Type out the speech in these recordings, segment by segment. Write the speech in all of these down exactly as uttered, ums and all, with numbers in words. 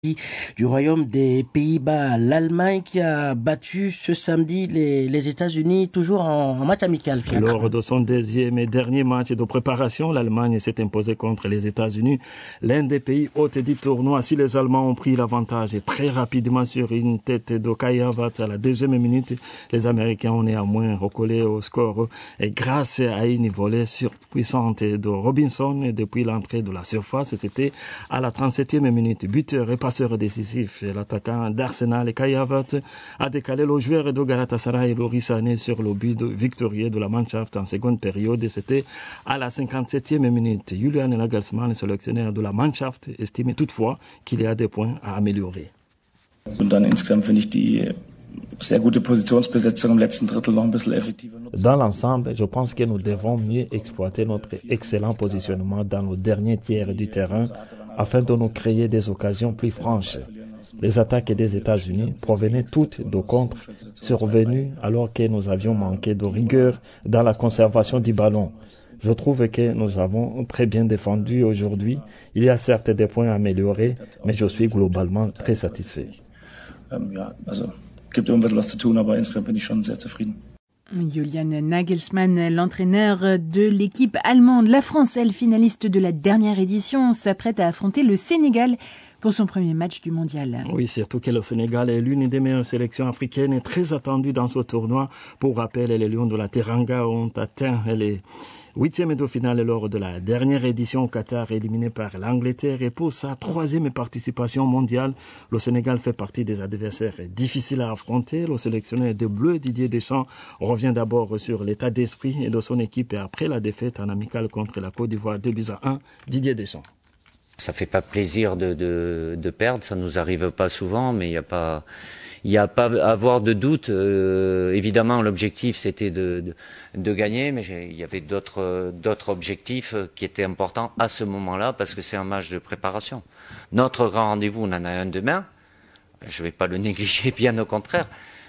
du Royaume des Pays-Bas, l'Allemagne qui a battu ce samedi les, les États-Unis, toujours en, en match amical. Fiacre. Lors de son deuxième et dernier match de préparation, l'Allemagne s'est imposée contre les États-Unis, l'un des pays hôtes du tournoi. Si les Allemands ont pris l'avantage très rapidement sur une tête de Kai Havertz à la deuxième minute, les Américains ont néanmoins recollé au score et grâce à une volée surpuissante de Robinson depuis l'entrée de la surface, c'était à la trente-septième minute. Buteur et passeur décisif, l'attaquant d'Arsenal Kai Havertz a décalé le joueur de Galatasaray Loris Sané sur le but victorieux de la Mannschaft en seconde période. C'était à la cinquante-septième minute. Julian Nagelsmann, sélectionneur de la Mannschaft, estimait toutefois qu'il y a des points à améliorer. Und dann insgesamt finde ich die sehr gute Positionsbesetzung im letzten Drittel noch ein bisschen effektiver nutzen. Dans l'ensemble, je pense que nous devons mieux exploiter notre excellent positionnement dans le dernier tiers du terrain afin de nous créer des occasions plus franches. Les attaques des États-Unis provenaient toutes de contres survenus alors que nous avions manqué de rigueur dans la conservation du ballon. Je trouve que nous avons très bien défendu aujourd'hui. Il y a certes des points à améliorer, mais je suis globalement très satisfait. Ähm, ja, also gibt immer ein bisschen was zu tun, aber insgesamt bin ich schon sehr zufrieden. Julian Nagelsmann, l'entraîneur de l'équipe allemande. La France, elle, finaliste de la dernière édition, s'apprête à affronter le Sénégal pour son premier match du mondial. Oui, surtout que le Sénégal est l'une des meilleures sélections africaines et très attendue dans ce tournoi. Pour rappel, les Lions de la Teranga ont atteint les huitième de finale lors de la dernière édition au Qatar, éliminé par l'Angleterre. Et pour sa troisième participation mondiale, le Sénégal fait partie des adversaires difficiles à affronter. Le sélectionneur des Bleus, Didier Deschamps, revient d'abord sur l'état d'esprit de son équipe et après la défaite en amical contre la Côte d'Ivoire deux buts à un, Didier Deschamps. Ça fait pas plaisir de, de, de perdre, ça nous arrive pas souvent, mais il y a pas... Il n'y a pas à avoir de doute. Euh, évidemment, l'objectif c'était de, de, de gagner, mais il y avait d'autres, d'autres objectifs qui étaient importants à ce moment-là parce que c'est un match de préparation. Notre grand rendez-vous, on en a un demain. Je ne vais pas le négliger, bien au contraire.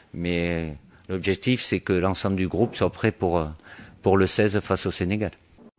Mais l'objectif, c'est que l'ensemble du groupe soit prêt pour pour le seize face au Sénégal.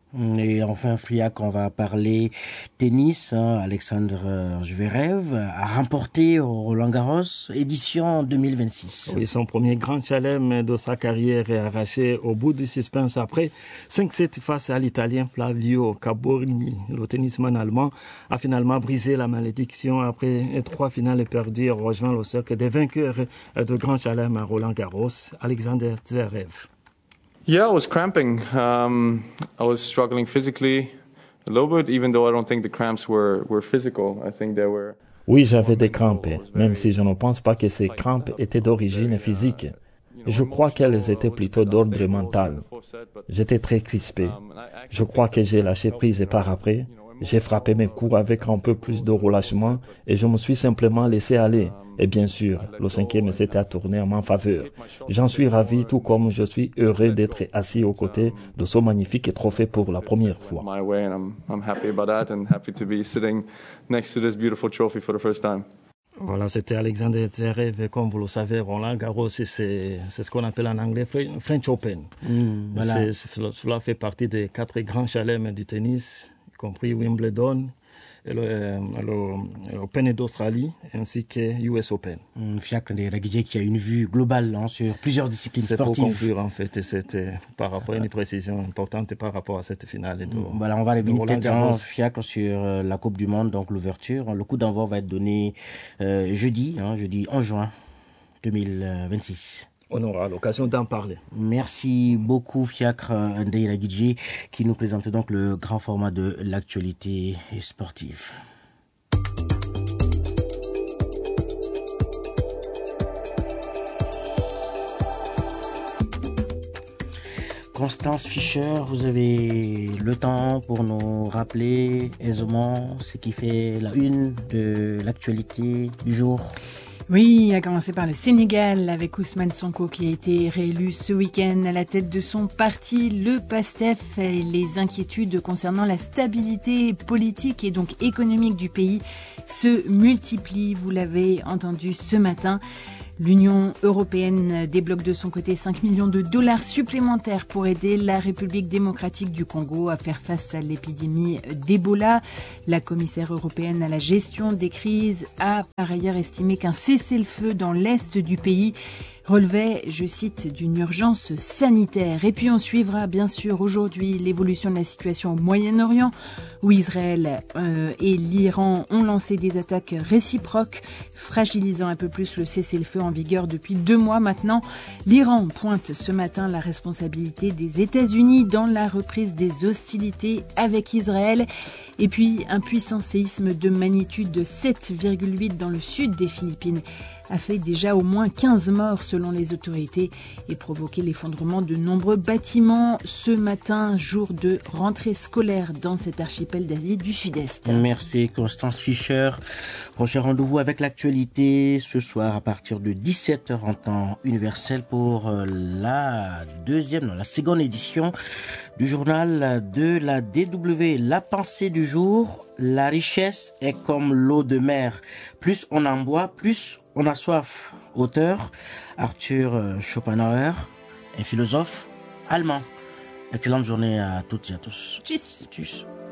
Et enfin, Fiac, on va parler tennis. Hein. Alexandre Zverev a remporté au Roland-Garros, édition deux mille vingt-six. Oui, son premier grand chelem de sa carrière est arraché au bout du suspense après cinq sept face à l'Italien Flavio Caborni. Le tennisman allemand a finalement brisé la malédiction après trois finales perdues et rejoint le cercle des vainqueurs de grand chelem à Roland-Garros, Alexander Zverev. Yeah, I was cramping. Um, I was struggling physically a little bit, even though I don't think the cramps were, were physical. I think they were... Oui, j'avais des crampes, même si je ne pense pas que ces crampes étaient d'origine physique. Je crois qu'elles étaient plutôt d'ordre mental. J'étais très crispé. Je crois que j'ai lâché prise par après. J'ai frappé mes coups avec un peu plus de relâchement et je me suis simplement laissé aller. Et bien sûr, le cinquième s'était tourné en ma faveur. J'en suis ravi, tout comme je suis heureux d'être assis aux côtés de ce magnifique trophée pour la première fois. Voilà, c'était Alexander Zverev, comme vous le savez, Roland Garros, c'est, c'est ce qu'on appelle en anglais French Open. Mmh, voilà. c'est, cela fait partie des quatre grands chelems du tennis, y compris Wimbledon, et le, le, l'Open d'Australie ainsi que U S Open. Mmh, Fiacre Ndayiragije qui a une vue globale hein, sur plusieurs disciplines c'est sportives. C'est pour conclure en fait, c'était par rapport à une précision importante par rapport à cette finale. De, mmh, voilà, on va revenir peut-être en Fiacre sur euh, la Coupe du Monde, donc l'ouverture. Le coup d'envoi va être donné euh, jeudi, hein, jeudi onze juin deux mille vingt-six. On aura l'occasion d'en parler. Merci beaucoup Fiacre Ndayiragije qui nous présente donc le grand format de l'actualité sportive. Constance Fischer, vous avez le temps pour nous rappeler aisément ce qui fait la une de l'actualité du jour. Oui, à commencer par le Sénégal avec Ousmane Sonko qui a été réélu ce week-end à la tête de son parti, le PASTEF. Et les inquiétudes concernant la stabilité politique et donc économique du pays se multiplient, vous l'avez entendu ce matin. L'Union européenne débloque de son côté cinq millions de dollars supplémentaires pour aider la République démocratique du Congo à faire face à l'épidémie d'Ebola. La commissaire européenne à la gestion des crises a par ailleurs estimé qu'un cessez-le-feu dans l'est du pays relevait, je cite, d'une urgence sanitaire. Et puis on suivra bien sûr aujourd'hui l'évolution de la situation au Moyen-Orient, où Israël euh, et l'Iran ont lancé des attaques réciproques, fragilisant un peu plus le cessez-le-feu en vigueur depuis deux mois maintenant. L'Iran pointe ce matin la responsabilité des États-Unis dans la reprise des hostilités avec Israël. Et puis un puissant séisme de magnitude de sept virgule huit dans le sud des Philippines a fait déjà au moins quinze morts selon les autorités et provoqué l'effondrement de nombreux bâtiments ce matin, jour de rentrée scolaire dans cet archipel d'Asie du Sud-Est. Merci Constance Fischer. Prochain rendez-vous avec l'actualité ce soir à partir de dix-sept heures en temps universel pour la deuxième, non, la seconde édition du journal de la D W. La pensée du jour: la richesse est comme l'eau de mer. Plus on en boit, plus on a soif. Auteur Arthur Schopenhauer, un philosophe allemand. Excellente journée à toutes et à tous. Tchuss. Tchuss.